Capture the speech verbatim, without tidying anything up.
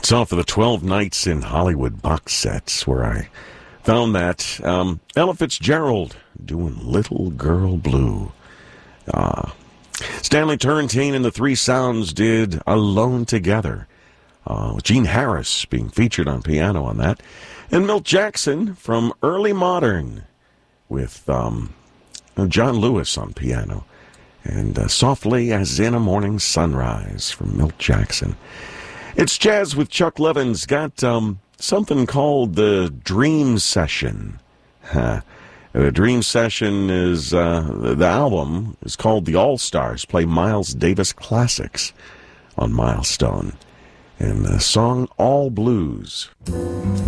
It's off of the twelve Nights in Hollywood box sets where I found that. Um, Ella Fitzgerald doing Little Girl Blue. Uh, Stanley Turrentine and the Three Sounds did Alone Together. Uh, with Gene Harris being featured on piano on that. And Milt Jackson from Early Modern with um, John Lewis on piano. And uh, Softly as in a Morning Sunrise from Milt Jackson. It's Jazz with Chuck Levin's got um, something called the Dream Session. Huh. The Dream Session is, uh, the album is called The All-Stars Play Miles Davis Classics on Milestone. And the song All Blues.